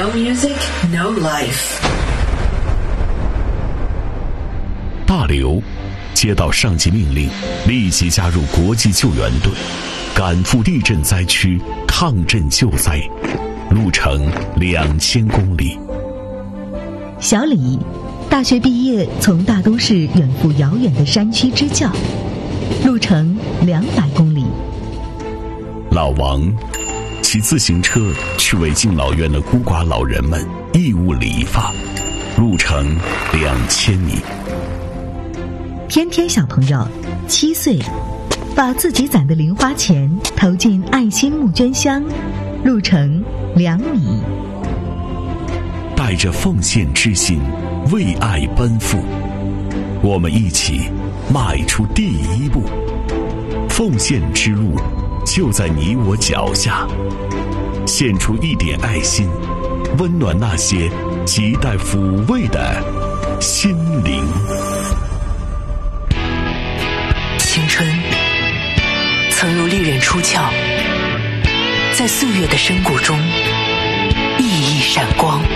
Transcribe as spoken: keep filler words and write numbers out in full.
No music, no life. 大刘接到上级命令，立即加入国际救援队，赶赴地震灾区抗震救灾，路程两千公里。 小李大学毕业，从大都市远赴遥远的山区支教，路程两百公里。 老王骑自行车去为敬老院的孤寡老人们义务理发，路程两千米。 天天小朋友七岁，把自己攒的零花钱投进爱心募捐箱，路程两米。 带着奉献之心，为爱奔赴，我们一起迈出第一步。奉献之路就在你我脚下，献出一点爱心，温暖那些亟待抚慰的心灵。 青春曾如利刃出鞘，在岁月的深谷中熠熠闪光。